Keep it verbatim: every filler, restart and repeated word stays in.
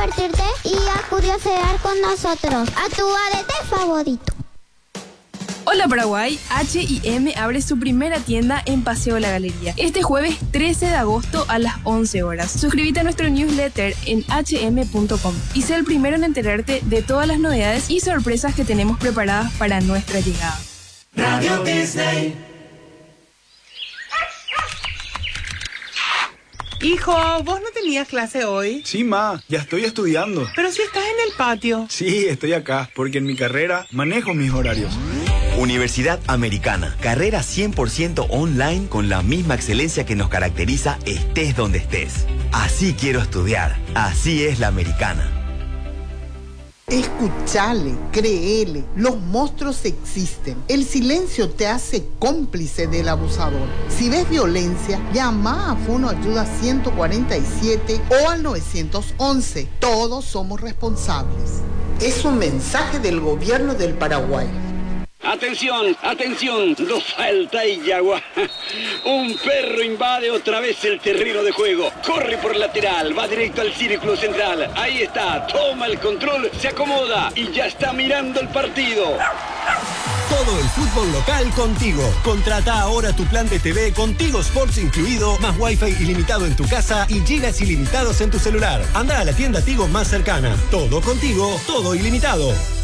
divertirte y a curiosear con nosotros, a tu A D T favorito. Hola Paraguay, H y M abre su primera tienda en Paseo La Galería este jueves trece de agosto a las once horas. Suscríbete a nuestro newsletter en hache eme punto com y sé el primero en enterarte de todas las novedades y sorpresas que tenemos preparadas para nuestra llegada. Radio Disney. Hijo, ¿vos no tenías clase hoy? Sí, ma, ya estoy estudiando. Pero si estás en el patio. Sí, estoy acá, porque en mi carrera manejo mis horarios. Universidad Americana, carrera cien por ciento online con la misma excelencia que nos caracteriza estés donde estés. Así quiero estudiar, así es la Americana. Escuchale, créele, los monstruos existen. El silencio te hace cómplice del abusador. Si ves violencia, llama a Fono Ayuda ciento cuarenta y siete o al nueve once. Todos somos responsables. Es un mensaje del gobierno del Paraguay. Atención, atención, dos falta y Yagua. Un perro invade otra vez el terreno de juego. Corre por lateral, va directo al círculo central. Ahí está, toma el control, se acomoda y ya está mirando el partido. Todo el fútbol local contigo. Contrata ahora tu plan de T V con Tigo Sports incluido, más wifi ilimitado en tu casa y gigas ilimitados en tu celular. Anda a la tienda Tigo más cercana. Todo contigo, todo ilimitado.